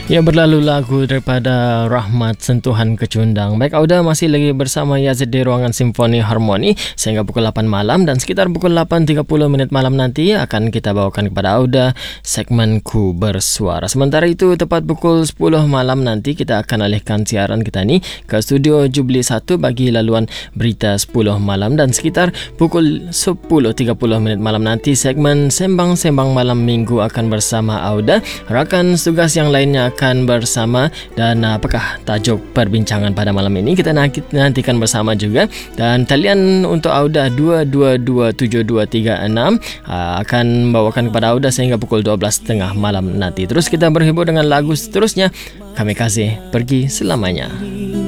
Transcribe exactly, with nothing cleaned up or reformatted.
Ya, berlalu lagu daripada Rahmat Sentuhan Kecundang. Baik, Auda masih lagi bersama Yazid di Ruangan Simfoni Harmoni sehingga pukul lapan malam, dan sekitar pukul lapan tiga puluh minit malam nanti akan kita bawakan kepada Auda segmen Ku Bersuara. Sementara itu tepat pukul sepuluh malam nanti kita akan alihkan siaran kita ni ke studio Jubli satu bagi laluan berita sepuluh malam, dan sekitar pukul sepuluh tiga puluh minit malam nanti segmen Sembang-Sembang Malam Minggu akan bersama Auda. Rakan tugas yang lainnya akan bersama, dan apakah tajuk perbincangan pada malam ini kita nantikan bersama juga. Dan talian untuk Auda dua dua dua tujuh dua tiga enam akan bawakan kepada Auda sehingga pukul dua belas tiga puluh malam nanti. Terus kita berhibur dengan lagu seterusnya, Kami Kasih Pergi Selamanya.